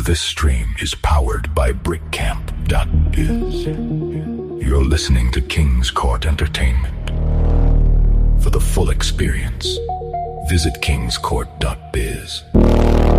This stream is powered by BrickCamp.biz. You're listening to King's Court Entertainment. For the full experience, visit kingscourt.biz.